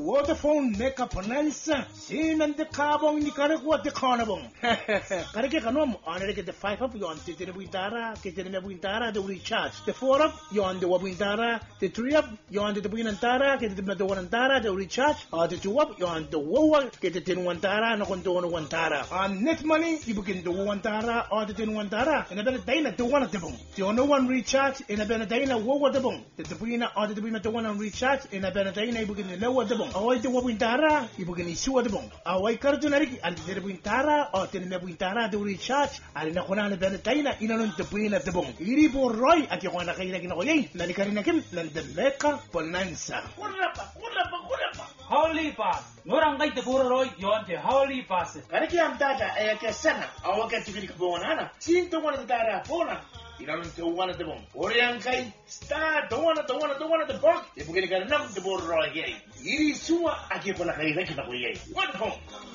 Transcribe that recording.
Vodafone Mega Bonanza. Sinan de Kabong ni Karagwa de Carnabong. Karake Kanom, honor get the 5 up, you on the Wintara, get the Wintara, the recharge. The 4 up, you on the Wabintara, the 3 up, you on the Winantara, get the Wantara, the recharge, or the 2 up, you on the Wowa, get the Wantara, no Contono Wantara. On net money, you begin the Wantara or the Wantara, and a better day to one of the boom. The only one recharge in a Benedina, Wowa the boom. The Wina or the Wina to one on recharge in a Benedina, you begin the lower the boom. Away the Wabintara, you begin the sewer the boom. Away Cardinary and the Wintara or the Wintara, the recharge, and in a Honana Benedina, in the Queen of the boom. Iribo Roy at Johanna Kainakin, Nalikarinakim, and the Mecca Bonanza. Holy Pass. Norangay the Burroy, yon the Holy Pass. Karakiam Dada, Ayakasana, our Catholic Bonana, seem to one of the Dada Pona. You don't do one of the boom. Oriankai, star, don't want the book. If we're going to get enough the Burroy, yea. Irisua, Akipona, what home?